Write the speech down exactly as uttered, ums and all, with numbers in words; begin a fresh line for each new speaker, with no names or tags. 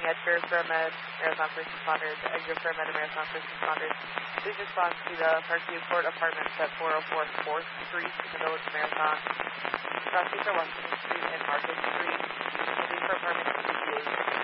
at your Paramed Marathon First Responders, uh, your Paramed Marathon First Responders. Please respond to the Parkview Court Apartments at four oh four fourth Street in the Village Marathon. Crossings are Washington Street and Market Street. Looking for apartment two eight.